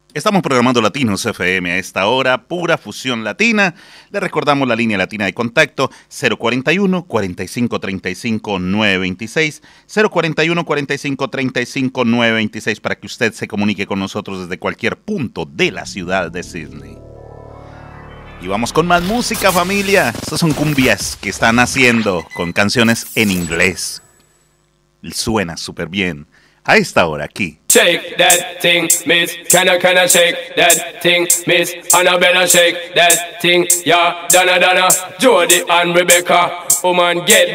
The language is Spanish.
Estamos programando Latinos FM a esta hora, pura fusión latina. Le recordamos la línea latina de contacto 041-4535-926, 041-4535-926 para que usted se comunique con nosotros desde cualquier punto de la ciudad de Sydney. Y vamos con más música, familia. Estas son cumbias que están haciendo con canciones en inglés. Suena súper bien. A esta hora aquí. Shake that thing, miss. Can I shake that thing, miss? Annabella, shake that thing. Yeah, Donna, Jody and Rebecca. Woman, get